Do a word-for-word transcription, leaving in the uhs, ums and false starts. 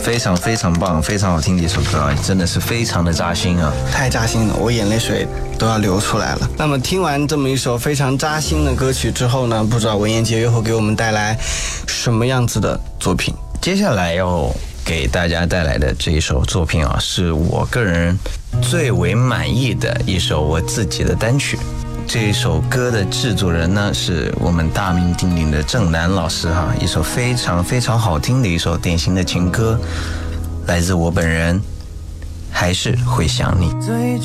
非常非常棒，非常好听的一首歌啊，真的是非常的扎心啊， 太扎心了，我眼泪水都要流出来了。那么听完这么一首非常扎心的歌曲之后呢，不知道文言杰约会给我们带来什么样子的作品？ 接下来要给大家带来的这一首作品啊，是我个人最为满意的一首我自己的单曲。这一首歌的制作人呢，是我们大名鼎鼎的郑楠老师哈，一首非常非常好听的一首典型的情歌，来自我本人，还是会想你。